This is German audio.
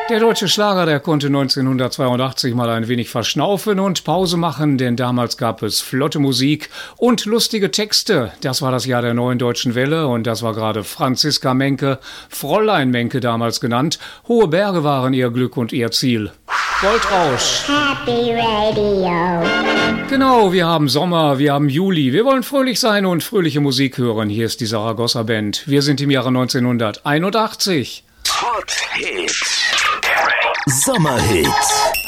Der deutsche Schlager, der konnte 1982 mal ein wenig verschnaufen und Pause machen, denn damals gab es flotte Musik und lustige Texte. Das war das Jahr der Neuen Deutschen Welle und das war gerade Franziska Menke, Fräulein Menke damals genannt. Hohe Berge waren ihr Glück und ihr Ziel. Goldrausch. Happy Radio. Genau, wir haben Sommer, wir haben Juli. Wir wollen fröhlich sein und fröhliche Musik hören. Hier ist die Saragossa Band. Wir sind im Jahre 1981. Hot Hits. Sommerhits.